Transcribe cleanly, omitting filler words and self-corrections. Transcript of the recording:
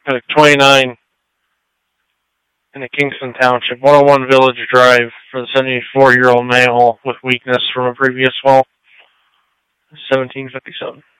29 in the Kingston Township, 101 Village Drive for the 74-year-old male with weakness from a previous fall. 1757.